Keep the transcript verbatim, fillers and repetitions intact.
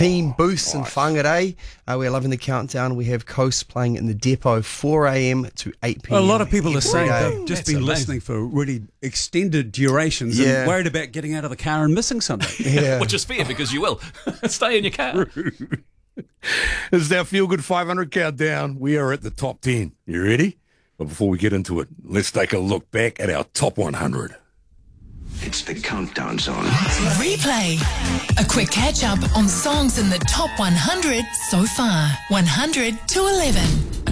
team boosts and whangarei. Uh, we're loving the countdown. We have Coast playing in the depot four a.m. to eight p.m. A lot of people are every saying day. they've just That's been amazing. listening for really extended durations Yeah. and worried about getting out of the car and missing something. Yeah. Which is fair because you will. Stay in your car. This is our Feel Good five hundred countdown. We are at the top ten. You ready? But before we get into it, let's take a look back at our top one hundred. It's the countdown zone. Replay. A quick catch up on songs in the top one hundred so far. one hundred to eleven.